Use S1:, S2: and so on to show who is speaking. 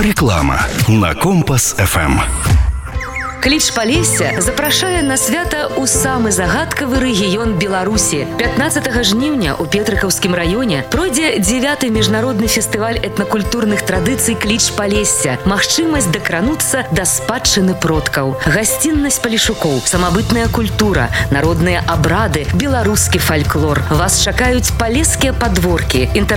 S1: Реклама на Компас ФМ.
S2: Кліч Палесся запрашае на свята ў самы загадкавы рэгіён Беларусі. 15 жніўня ў Петрыкаўскім раёне пройдзе 9-й міжнародны фестываль этнакультурных традыцый Кліч Палесся. Магчымасць дакрануцца да спадчыны продкаў, гасціннасць палешукоў, самабытная культура, народныя абрады, беларускі фальклор. Вас чакаюць палескія падворкі,